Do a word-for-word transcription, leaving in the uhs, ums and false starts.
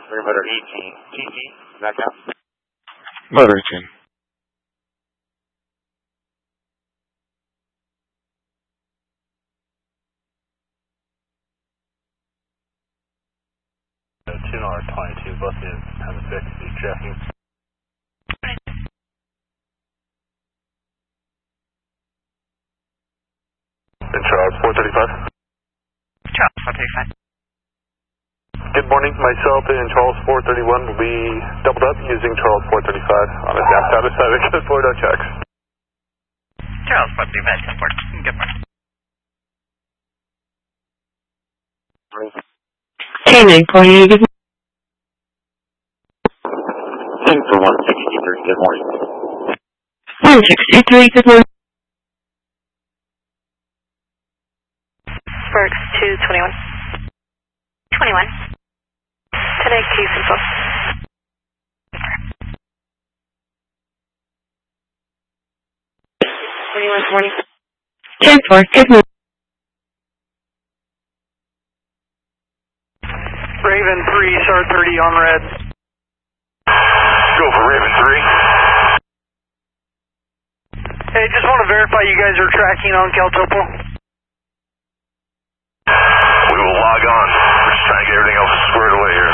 We're motor eighteen. T T, does that count? Motor eighteen. two R twenty-two, both is ten six, tracking. And Charles four thirty-five. Charles four thirty-five. Good morning, myself and Charles four thirty-one will be doubled up using Charles four thirty-five on a gas status side of the Florida checks. Charles four thirty-five, support. Good morning. Hey, nine point eight, good morning. Thanks for one sixty-three, good morning. one sixty-three, good morning. Sparks two twenty-one. twenty-one. Today, Q Central. twenty-one, morning. ten four, good morning. Raven three, S A R thirty on red. Go for Raven three. Hey, just want to verify you guys are tracking on Caltopo. We will log on. We're just trying to get everything else squared away here.